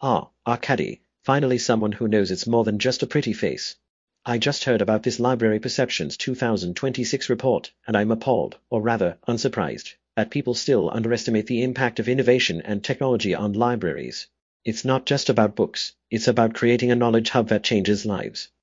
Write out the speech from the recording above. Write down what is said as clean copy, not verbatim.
Ah, Arkady, finally someone who knows it's more than just a pretty face. I just heard about this Library Perceptions 2026 report, and I'm appalled, or rather, unsurprised, that people still underestimate the impact of innovation and technology on libraries. It's not just about books, it's about creating a knowledge hub that changes lives.